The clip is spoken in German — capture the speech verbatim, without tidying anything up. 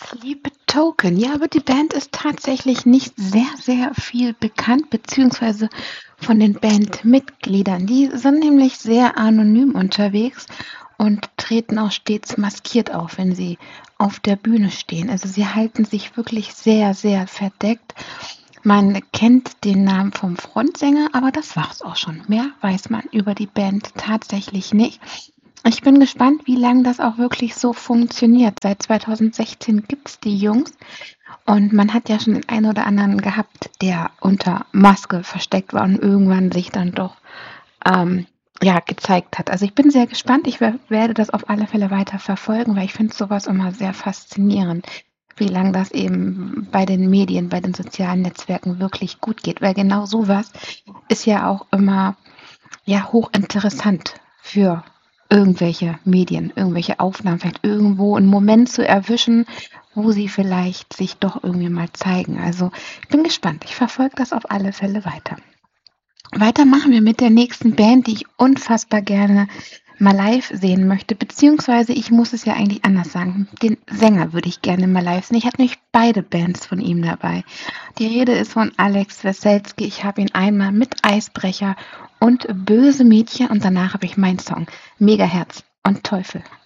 Sleep Token. Ja, aber die Band ist tatsächlich nicht sehr, sehr viel bekannt, beziehungsweise von den Bandmitgliedern. Die sind nämlich sehr anonym unterwegs und treten auch stets maskiert auf, wenn sie auf der Bühne stehen. Also sie halten sich wirklich sehr, sehr verdeckt. Man kennt den Namen vom Frontsänger, aber das war's auch schon. Mehr weiß man über die Band tatsächlich nicht. Ich bin gespannt, wie lange das auch wirklich so funktioniert. Seit zweitausendsechzehn gibt's die Jungs und man hat ja schon den einen oder anderen gehabt, der unter Maske versteckt war und irgendwann sich dann doch ähm, ja, gezeigt hat. Also ich bin sehr gespannt. Ich wer- werde das auf alle Fälle weiter verfolgen, weil ich finde sowas immer sehr faszinierend, wie lange das eben bei den Medien, bei den sozialen Netzwerken wirklich gut geht. Weil genau sowas ist ja auch immer ja, hochinteressant für irgendwelche Medien, irgendwelche Aufnahmen, vielleicht irgendwo einen Moment zu erwischen, wo sie vielleicht sich doch irgendwie mal zeigen. Also ich bin gespannt. Ich verfolge das auf alle Fälle weiter. Weiter machen wir mit der nächsten Band, die ich unfassbar gerne mal live sehen möchte, beziehungsweise ich muss es ja eigentlich anders sagen. Den Sänger würde ich gerne mal live sehen. Ich habe nämlich beide Bands von ihm dabei. Die Rede ist von Alex Weselski. Ich habe ihn einmal mit Eisbrecher und Böse Mädchen und danach habe ich meinen Song Megaherz und Teufel.